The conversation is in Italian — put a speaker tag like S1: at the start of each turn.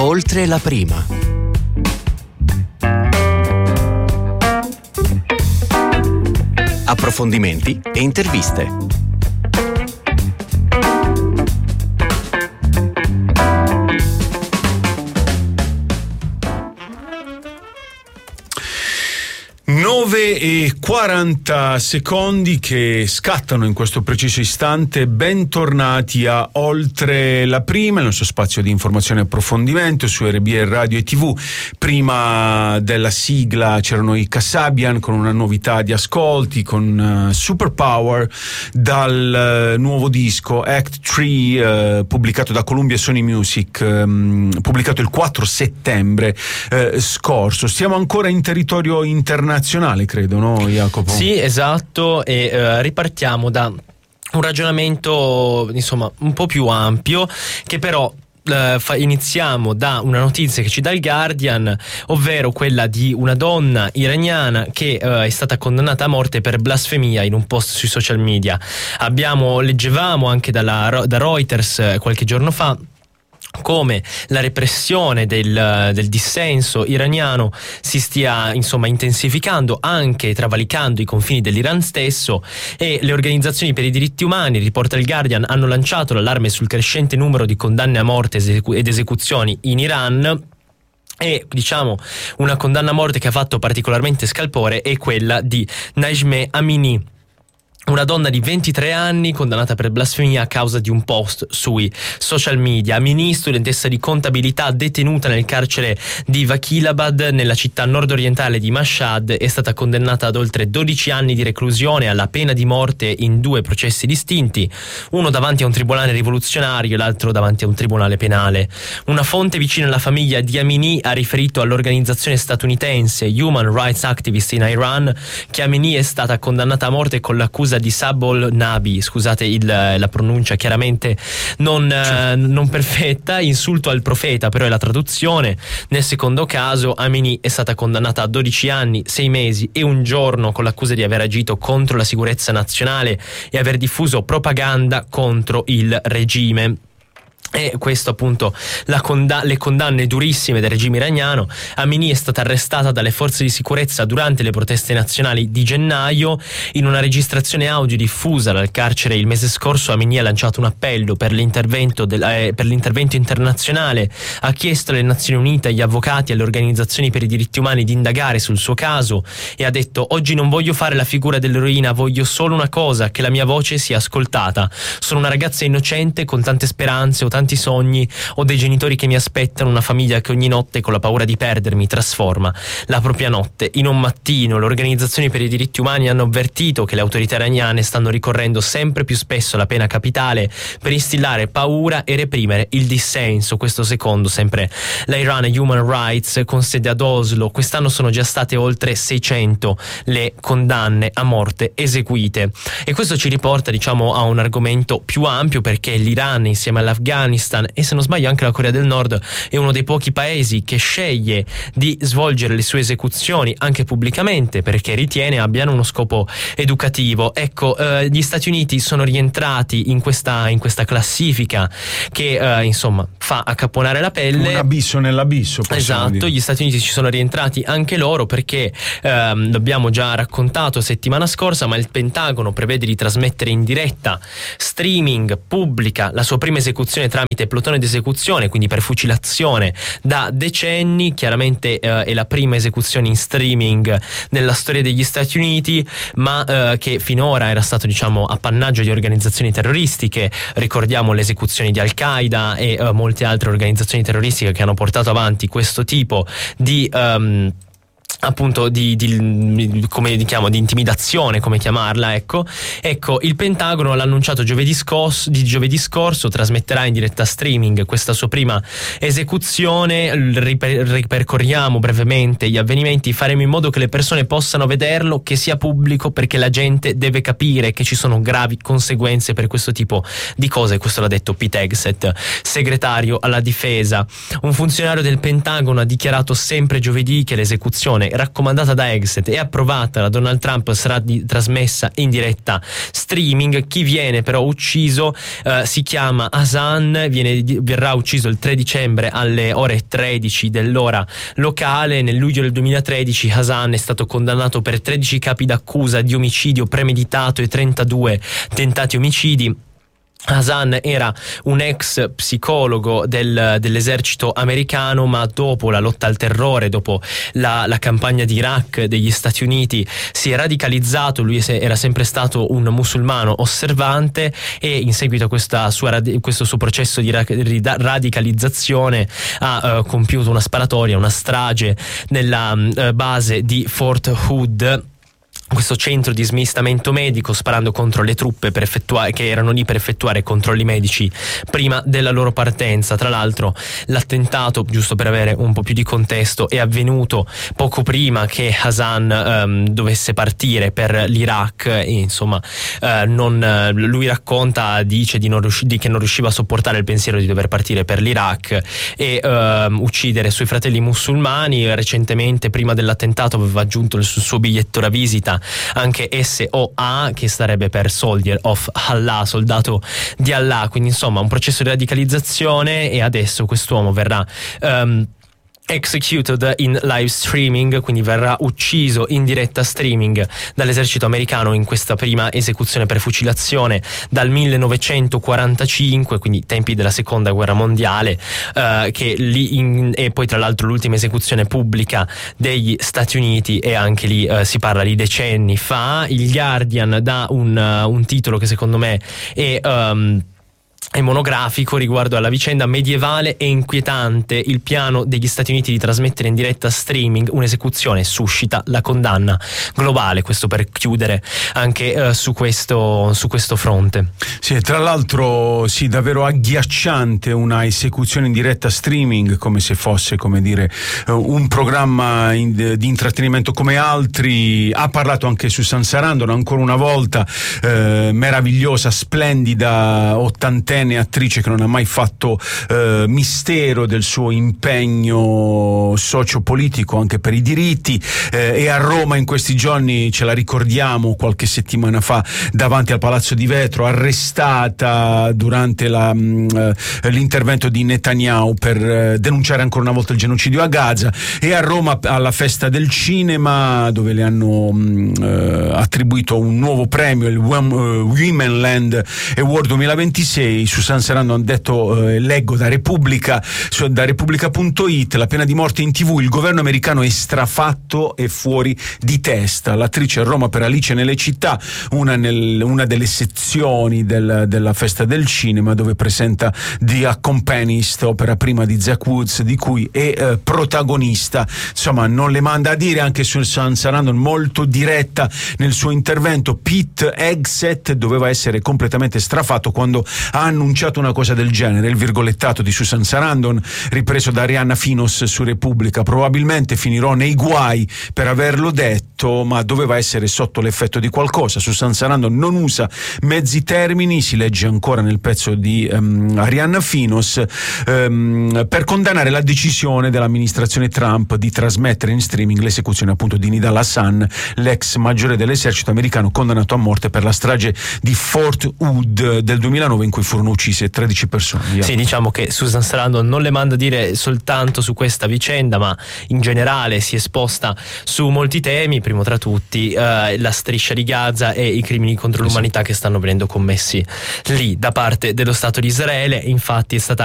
S1: Oltre la prima. Approfondimenti e interviste.
S2: E 40 secondi che scattano in questo preciso istante. Bentornati a Oltre la prima, il nostro spazio di informazione e approfondimento su RBR Radio e TV. Prima della sigla c'erano i Kasabian con una novità di ascolti, con Superpower dal nuovo disco Act 3, pubblicato da Columbia Sony Music, pubblicato il 4 settembre scorso. Stiamo ancora in territorio internazionale, credo, no, Jacopo?
S3: Sì, esatto, e ripartiamo da un ragionamento insomma un po' più ampio, che però iniziamo da una notizia che ci dà il Guardian, ovvero quella di una donna iraniana che è stata condannata a morte per blasfemia in un post sui social media. Leggevamo anche da Reuters qualche giorno fa come la repressione del dissenso iraniano si stia insomma intensificando, anche travalicando i confini dell'Iran stesso, e le organizzazioni per i diritti umani, riporta il Guardian, hanno lanciato l'allarme sul crescente numero di condanne a morte ed esecuzioni in Iran. E diciamo una condanna a morte che ha fatto particolarmente scalpore è quella di Najmeh Amini, una donna di 23 anni condannata per blasfemia a causa di un post sui social media. Amini, studentessa di contabilità detenuta nel carcere di Vakilabad, nella città nord-orientale di Mashhad, è stata condannata ad oltre 12 anni di reclusione alla pena di morte in 2 processi distinti, uno davanti a un tribunale rivoluzionario e l'altro davanti a un tribunale penale. Una fonte vicina alla famiglia di Amini ha riferito all'organizzazione statunitense Human Rights Activist in Iran che Amini è stata condannata a morte con l'accusa di Sabol Nabi, scusate la pronuncia chiaramente non perfetta, insulto al profeta, però è la traduzione. Nel secondo caso Amini è stata condannata a 12 anni, 6 mesi e 1 giorno con l'accusa di aver agito contro la sicurezza nazionale e aver diffuso propaganda contro il regime. E questo appunto le condanne durissime del regime iraniano. Amini è stata arrestata dalle forze di sicurezza durante le proteste nazionali di gennaio. In una registrazione audio diffusa dal carcere il mese scorso, Amini ha lanciato un appello per l'intervento internazionale, ha chiesto alle Nazioni Unite, agli avvocati e alle organizzazioni per i diritti umani di indagare sul suo caso e ha detto: oggi non voglio fare la figura dell'eroina, voglio solo una cosa, che la mia voce sia ascoltata. Sono una ragazza innocente con tante speranze, tanti sogni, ho dei genitori che mi aspettano, una famiglia che ogni notte con la paura di perdermi trasforma la propria notte in un mattino. Le organizzazioni per i diritti umani hanno avvertito che le autorità iraniane stanno ricorrendo sempre più spesso alla pena capitale per instillare paura e reprimere il dissenso. Questo secondo sempre la Iran Human Rights con sede ad Oslo. Quest'anno sono già state oltre 600 le condanne a morte eseguite, e questo ci riporta diciamo a un argomento più ampio, perché l'Iran insieme all'Afghanistan e se non sbaglio anche la Corea del Nord è uno dei pochi paesi che sceglie di svolgere le sue esecuzioni anche pubblicamente perché ritiene abbiano uno scopo educativo. Ecco, gli Stati Uniti sono rientrati in questa classifica che insomma fa accapponare la pelle. Un
S2: abisso nell'abisso,
S3: esatto,
S2: dire.
S3: Gli Stati Uniti ci sono rientrati anche loro perché l'abbiamo già raccontato settimana scorsa, ma il Pentagono prevede di trasmettere in diretta streaming pubblica la sua prima esecuzione tramite plotone d'esecuzione, quindi per fucilazione, da decenni. Chiaramente è la prima esecuzione in streaming nella storia degli Stati Uniti, ma che finora era stato diciamo appannaggio di organizzazioni terroristiche. Ricordiamo le esecuzioni di Al-Qaeda e molte altre organizzazioni terroristiche che hanno portato avanti questo tipo di appunto come di intimidazione, come chiamarla, ecco, il Pentagono l'ha annunciato giovedì scorso, trasmetterà in diretta streaming questa sua prima esecuzione. Ripercorriamo brevemente gli avvenimenti, faremo in modo che le persone possano vederlo, che sia pubblico, perché la gente deve capire che ci sono gravi conseguenze per questo tipo di cose. Questo l'ha detto Pete Hegseth, segretario alla difesa. Un funzionario del Pentagono ha dichiarato sempre giovedì che l'esecuzione raccomandata da Exet e approvata da Donald Trump sarà trasmessa in diretta streaming. Chi viene però ucciso si chiama Hasan, verrà ucciso il 3 dicembre alle ore 13 dell'ora locale. Nel luglio del 2013 Hasan è stato condannato per 13 capi d'accusa di omicidio premeditato e 32 tentati omicidi. Hasan era un ex psicologo dell'esercito americano, ma dopo la lotta al terrore, dopo la campagna di Iraq degli Stati Uniti, si è radicalizzato. Lui era sempre stato un musulmano osservante e in seguito a questo suo processo di radicalizzazione ha compiuto una sparatoria, una strage nella base di Fort Hood, questo centro di smistamento medico, sparando contro le truppe che erano lì per effettuare controlli medici prima della loro partenza. Tra l'altro l'attentato, giusto per avere un po' più di contesto, è avvenuto poco prima che Hasan dovesse partire per l'Iraq e insomma lui dice che non riusciva a sopportare il pensiero di dover partire per l'Iraq e uccidere i suoi fratelli musulmani. Recentemente, prima dell'attentato, aveva aggiunto sul suo biglietto da visita anche SOA, che starebbe per Soldier of Allah, soldato di Allah. Quindi insomma un processo di radicalizzazione, e adesso quest'uomo verrà executed in live streaming, quindi verrà ucciso in diretta streaming dall'esercito americano in questa prima esecuzione per fucilazione dal 1945, quindi tempi della seconda guerra mondiale, e poi tra l'altro l'ultima esecuzione pubblica degli Stati Uniti, e anche lì si parla di decenni fa. Il Guardian dà un titolo che secondo me è monografico riguardo alla vicenda: medievale e inquietante il piano degli Stati Uniti di trasmettere in diretta streaming un'esecuzione suscita la condanna globale. Questo per chiudere anche su questo fronte.
S2: Sì, tra l'altro sì, davvero agghiacciante una esecuzione in diretta streaming, come se fosse, come dire, un programma di intrattenimento come altri. Ha parlato anche Susan Sarandon, ancora una volta, meravigliosa, splendida ottantenne attrice che non ha mai fatto mistero del suo impegno sociopolitico anche per i diritti, e a Roma in questi giorni, ce la ricordiamo, qualche settimana fa davanti al Palazzo di Vetro, arrestata durante l'intervento di Netanyahu per denunciare ancora una volta il genocidio a Gaza. E a Roma alla Festa del Cinema, dove le hanno attribuito un nuovo premio, il Women Land Award 2026, Susan Sarandon ha detto, leggo da Repubblica.it: la pena di morte in TV, il governo americano è strafatto e fuori di testa. L'attrice a Roma per Alice nelle città, una delle sezioni della Festa del Cinema, dove presenta The Accompanist, opera prima di Zach Woods, di cui è protagonista. Insomma, non le manda a dire anche Susan Sarandon, molto diretta nel suo intervento. Pete Hegseth doveva essere completamente strafatto quando ha annunciato una cosa del genere. Il virgolettato di Susan Sarandon, ripreso da Arianna Finos su Repubblica: probabilmente finirò nei guai per averlo detto, ma doveva essere sotto l'effetto di qualcosa. Susan Sarandon non usa mezzi termini, si legge ancora nel pezzo di Arianna Finos, per condannare la decisione dell'amministrazione Trump di trasmettere in streaming l'esecuzione appunto di Nidal Hasan, l'ex maggiore dell'esercito americano condannato a morte per la strage di Fort Hood del 2009, in cui furono uccise 13 persone.
S3: Sì, diciamo che Susan Sarandon non le manda a dire soltanto su questa vicenda, ma in generale si è esposta su molti temi, primo tra tutti la striscia di Gaza e i crimini contro l'umanità che stanno venendo commessi lì da parte dello Stato di Israele. Infatti è stata